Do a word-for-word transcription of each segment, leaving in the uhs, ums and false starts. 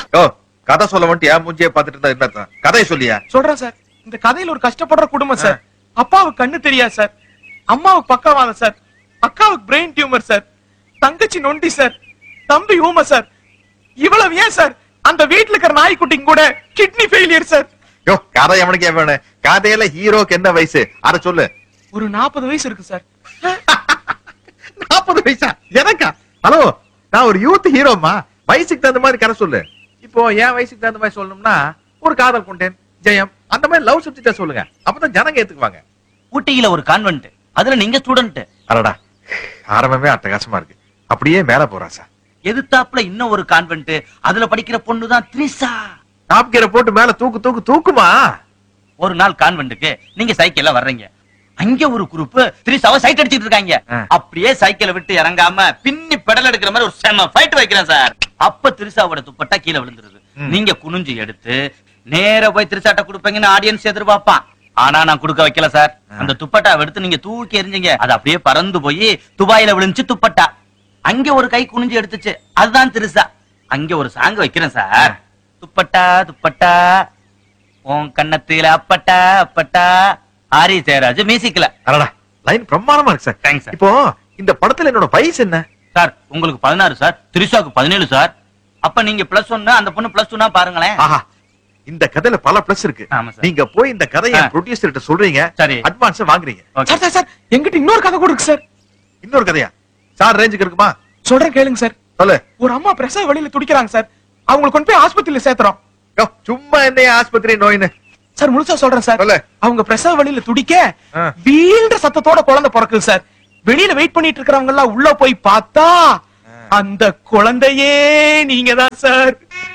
ஓ கதை சொல்ல வந்துட்டு ஏன் மூஞ்சியே பாத்துட்டு இருந்தா என்ன கதையை சொல்லியா? சொல்றேன் சார். இந்த கதையில ஒரு கஷ்டப்படுற குடும்பம் சார். அப்பாவுக்கு கண்ணு தெரியாது சார், அம்மாவுக்கு பக்கவாதம் சார், அக்காவுக்கு பிரெயின் டியூமர் சார், தங்கச்சி நொண்டி சார், தம்பி ஊமை சார். இவ்வளவு ஏன் சார் அந்த வீட்டுல இருக்கிற நாய்க்குட்டிங்க கூட கிட்னி ஃபெயிலியர் சார். யோ கதை எவனுக்கு வேணும்? கதையில ஹீரோக்கு என்ன வயசு அத சொல்லு. ஒரு நாற்பது வயசு இருக்கு சார். நாற்பது வயசா எனக்கா? ஹலோ, நான் ஒரு யூத் ஹீரோமா, வயசுக்கு தகுந்த மாதிரி கதை சொல்லு. இப்போ என் வயசுக்கு தகுந்த மாதிரி சொல்லணும்னா ஒரு காதல் கொண்டேன், ஜெயம், அந்த மாதிரி லவ் சப்ஜெக்டா சொல்லுங்க. அப்பதான் ஜனங்க ஏத்துக்குவாங்க. ஊட்டியில ஒரு கான்வென்ட், அதுல நீங்க ஸ்டூடெண்ட். அடடா, ஆரம்பமே அட்டகாசமா இருக்கு. அப்படியே மேல போறா சார். எதிர்த்தாப்புல இன்னும் ஒரு கான்வென்ட், அதுல படிக்கிற பொண்ணுதான் த்ரிஷா. டாப்கியரை போட்டு மேல தூக்கு தூக்கு தூக்குமா. ஒரு நாள் கான்வென்ட்டுக்கு நீங்க சைக்கிள்ல வர்றீங்க, அங்க ஒரு குரூப் த்ரிஷாவை சைட் அடிச்சிட்டு இருக்காங்க. அப்படியே சைக்கிளை விட்டு இறங்காம பின்னி பெடல் எடுக்கிற மாதிரி ஒரு செம ஃபைட் வைக்கிறேன் சார். அப்ப த்ரிஷாவோட துப்பட்டா கீழே விழுந்துருது. நீங்க குனிஞ்சு எடுத்து நேர போய் த்ரிஷாட்ட கொடுப்பீங்கன்னு ஆடியன்ஸ் எதிர்பார்ப்பான். ஆனா நான் கொடுக்க வைக்கல சார். அந்த துப்பட்டா எடுத்து நீங்க தூக்கி எறிஞ்சீங்க, அது அப்படியே பறந்து போய் துபாயில விழுந்துச்சு துப்பட்டா. அங்க ஒரு கை குனிஞ்சு எடுத்துச்சு, அதுதான் த்ரிஷா. அங்க ஒரு சாங் வைக்கிறேன் சார். துப்பட்டா துப்பட்டா உன் கண்ணத்துல அப்பட்டா அப்பட்டா, ஆரி ஜெயராஜ் மியூசிக்ல. அடடா, லைன் பிரமாதமா இருக்கு சார். Thanks sir. இப்போ இந்த படத்துல என்னோட வயசு என்ன சார்? உங்களுக்கு பதினாறு சார், த்ரிஷாக்கு பதினேழு சார். அப்ப நீங்க பிளஸ் ஒன்னு, அந்த பொண்ணு பிளஸ் டூனா பாருங்களேன். ஆஹா, இந்த கதையில பல பிளஸ் இருக்கு. ஆமா சார். நீங்க போய் இந்த கதையை ப்ரொடியூசர் கிட்ட சொல்றீங்க, சரி, அட்வான்ஸ் வாங்குறீங்க. சார் சார் சார் எங்கிட்ட இன்னொரு கதை கூட இருக்கு சார். இன்னொரு கதையா சார்? ரேஞ்சுக்கு இருக்குமா? சொல்றேன் கேளுங்க சார். சொல்லு. ஒரு அம்மா பிரசவ வழியில துடிக்கிறாங்க சார். அவங்களை கொண்டு போய் ஆஸ்பத்திரியில சேர்த்துறோம். யோ, சும்மா என்ன ஆஸ்பத்திரி நோயின்னு சார் முழுசா சொல்றேன் சார். சொல்லு. அவங்க பிரசவ வழியில துடிக்க ஆ. வீழ்ற சத்தத்தோட குழந்தை பிறக்குது சார். வெளியில வெயிட் பண்ணிட்டு இருக்கிறவங்க எல்லாம் உள்ள போய் பார்த்தா அந்த குழந்தையே நீங்க தான் சார்.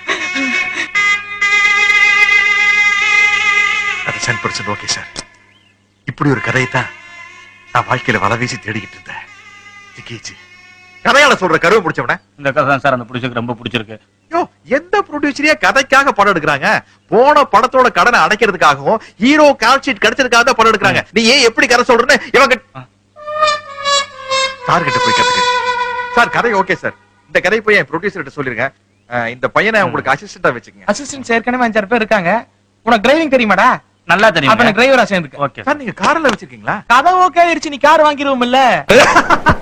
அது சென் பர்சன்ட் ஓகே சார். இப்படி ஒரு கதையை தான் நான் வாழ்க்கையில வலை வீசி தேடிக்கிட்டு இருந்தேன். திக்கீச்சு கதையால சொல்ற கருவை முடிச்சவன இந்த கதை தான் சார் அந்த ப்ரொடியூசருக்கு ரொம்ப பிடிச்சிருக்கு. யோ, எந்த ப்ரொடியூசரே கதைக்காக படம் எடுக்கிறாங்க? போன படத்தோட கடனை அடைக்கிறதுக்காகவும் ஹீரோ கால் ஷீட் கிடைச்சதுக்காக தான் படம் எடுக்கிறாங்க. நீ ஏன் எப்படி கதை சொல்றன்னு இவங்க சார் கிட்ட போய் கத்துக்க. சார் கதை ஓகே சார், இந்த கதை போய் என் ப்ரொடியூசர் கிட்ட சொல்லிருங்க. இந்த பையனை உங்களுக்கு அசிஸ்டண்டா வச்சுக்கங்க. அசிஸ்டன்ட் ஏற்கனவே அஞ்சாறு பேர் இருக்காங்க. உனக்கு டிரைவிங் தெரியுமாடா? நல்லா தெரியும். அப்ப டிரைவரா சேர்ந்துக்க. ஓகே சார், நீங்க கார்ல வச்சிருக்கீங்களா? கதை ஓகே ஆயிருச்சு, நீ கார் வாங்கிடுவோம் இல்ல?